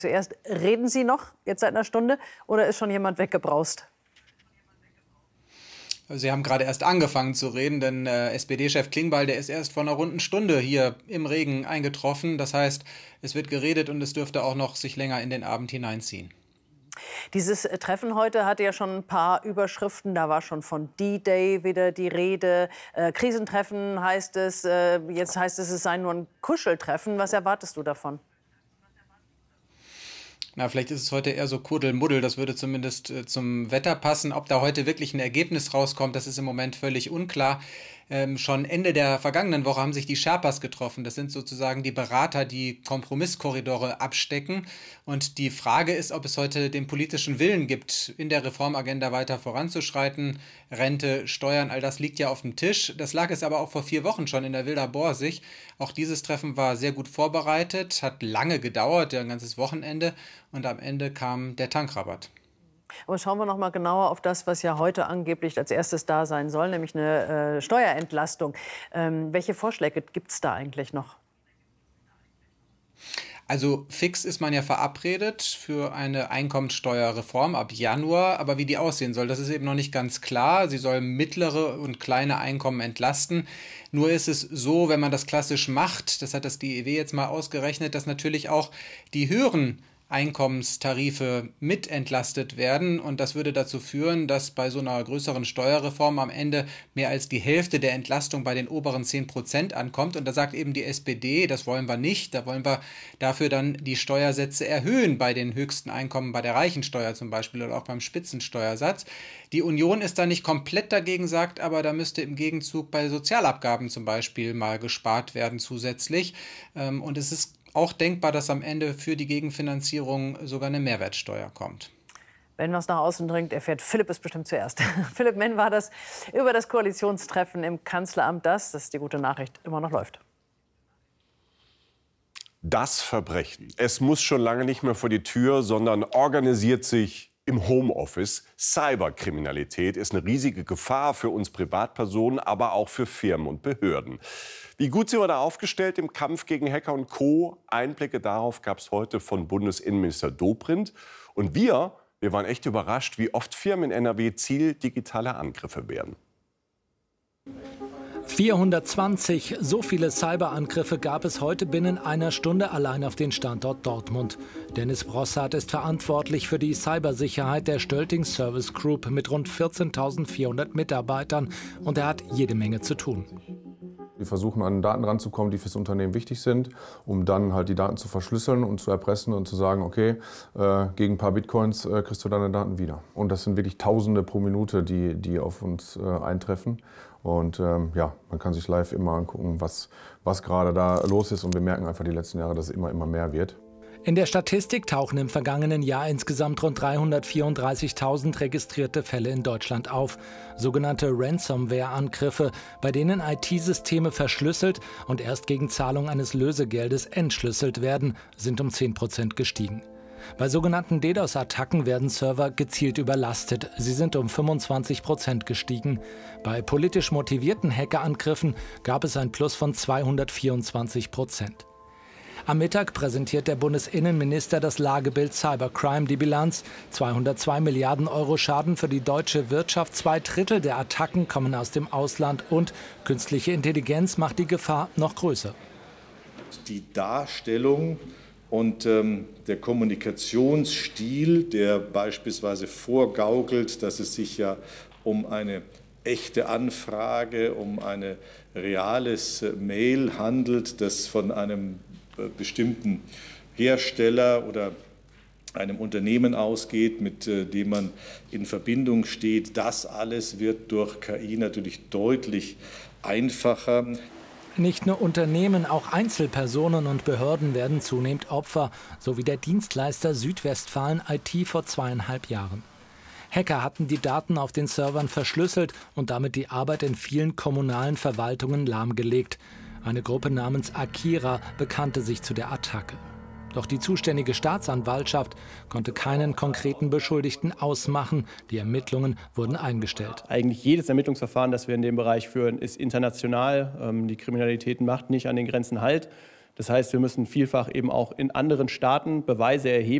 Zuerst, reden Sie noch jetzt seit einer Stunde oder ist schon jemand weggebraust? Sie haben gerade erst angefangen zu reden, denn SPD-Chef Klingbeil, der ist erst vor einer runden Stunde hier im Regen eingetroffen. Das heißt, es wird geredet und es dürfte auch noch sich länger in den Abend hineinziehen. Dieses Treffen heute hatte ja schon ein paar Überschriften. Da war schon von D-Day wieder die Rede. Krisentreffen heißt es. Jetzt heißt es, es sei nur ein Kuscheltreffen. Was erwartest du davon? Na, vielleicht ist es heute eher so Kuddelmuddel. Das würde zumindest zum Wetter passen. Ob da heute wirklich ein Ergebnis rauskommt, das ist im Moment völlig unklar. Schon Ende der vergangenen Woche haben sich die Sherpas getroffen. Das sind sozusagen die Berater, die Kompromisskorridore abstecken. Und die Frage ist, ob es heute den politischen Willen gibt, in der Reformagenda weiter voranzuschreiten. Rente, Steuern, all das liegt ja auf dem Tisch. Das lag es aber auch vor 4 Wochen schon in der Villa Borsig. Auch dieses Treffen war sehr gut vorbereitet, hat lange gedauert, ein ganzes Wochenende. Und am Ende kam der Tankrabatt. Aber schauen wir noch mal genauer auf das, was ja heute angeblich als erstes da sein soll, nämlich eine Steuerentlastung. Welche Vorschläge gibt es da eigentlich noch? Also fix ist man ja verabredet für eine Einkommensteuerreform ab Januar. Aber wie die aussehen soll, das ist eben noch nicht ganz klar. Sie soll mittlere und kleine Einkommen entlasten. Nur ist es so, wenn man das klassisch macht, das hat das DIW jetzt mal ausgerechnet, dass natürlich auch die höheren Einkommenstarife mit entlastet werden. Und das würde dazu führen, dass bei so einer größeren Steuerreform am Ende mehr als die Hälfte der Entlastung bei den oberen 10% ankommt. Und da sagt eben die SPD, das wollen wir nicht. Da wollen wir dafür dann die Steuersätze erhöhen bei den höchsten Einkommen, bei der Reichensteuer zum Beispiel oder auch beim Spitzensteuersatz. Die Union ist da nicht komplett dagegen, sagt aber, da müsste im Gegenzug bei Sozialabgaben zum Beispiel mal gespart werden zusätzlich. Und es ist auch denkbar, dass am Ende für die Gegenfinanzierung sogar eine Mehrwertsteuer kommt. Wenn was nach außen dringt, erfährt Philipp es bestimmt zuerst. Philipp Menn war das über das Koalitionstreffen im Kanzleramt. Das ist die gute Nachricht, immer noch läuft. Das Verbrechen. Es muss schon lange nicht mehr vor die Tür, sondern organisiert sich im Homeoffice. Cyberkriminalität ist eine riesige Gefahr für uns Privatpersonen, aber auch für Firmen und Behörden. Wie gut sind wir da aufgestellt im Kampf gegen Hacker und Co.? Einblicke darauf gab es heute von Bundesinnenminister Dobrindt. Und wir waren echt überrascht, wie oft Firmen in NRW Ziel digitaler Angriffe werden. 420, so viele Cyberangriffe gab es heute binnen einer Stunde allein auf den Standort Dortmund. Dennis Brossard ist verantwortlich für die Cybersicherheit der Stölting Service Group mit rund 14.400 Mitarbeitern und er hat jede Menge zu tun. Wir versuchen an Daten ranzukommen, die fürs Unternehmen wichtig sind, um dann halt die Daten zu verschlüsseln und zu erpressen und zu sagen, okay, gegen ein paar Bitcoins kriegst du deine Daten wieder. Und das sind wirklich Tausende pro Minute, die auf uns eintreffen. Und ja, man kann sich live immer angucken, was gerade da los ist. Und wir merken einfach die letzten Jahre, dass es immer mehr wird. In der Statistik tauchen im vergangenen Jahr insgesamt rund 334.000 registrierte Fälle in Deutschland auf. Sogenannte Ransomware-Angriffe, bei denen IT-Systeme verschlüsselt und erst gegen Zahlung eines Lösegeldes entschlüsselt werden, sind um 10% gestiegen. Bei sogenannten DDoS-Attacken werden Server gezielt überlastet. Sie sind um 25% gestiegen. Bei politisch motivierten Hackerangriffen gab es ein Plus von 224%. Am Mittag präsentiert der Bundesinnenminister das Lagebild Cybercrime, die Bilanz. 202 Milliarden Euro Schaden für die deutsche Wirtschaft. 2/3 der Attacken kommen aus dem Ausland und künstliche Intelligenz macht die Gefahr noch größer. Die Darstellung und der Kommunikationsstil, der beispielsweise vorgaukelt, dass es sich ja um eine echte Anfrage, um ein reales Mail handelt, das von einem bestimmten Hersteller oder einem Unternehmen ausgeht, mit dem man in Verbindung steht. Das alles wird durch KI natürlich deutlich einfacher. Nicht nur Unternehmen, auch Einzelpersonen und Behörden werden zunehmend Opfer, so wie der Dienstleister Südwestfalen IT vor 2,5 Jahren. Hacker hatten die Daten auf den Servern verschlüsselt und damit die Arbeit in vielen kommunalen Verwaltungen lahmgelegt. Eine Gruppe namens Akira bekannte sich zu der Attacke. Doch die zuständige Staatsanwaltschaft konnte keinen konkreten Beschuldigten ausmachen. Die Ermittlungen wurden eingestellt. Eigentlich jedes Ermittlungsverfahren, das wir in dem Bereich führen, ist international. Die Kriminalität macht nicht an den Grenzen Halt. Das heißt, wir müssen vielfach eben auch in anderen Staaten Beweise erheben.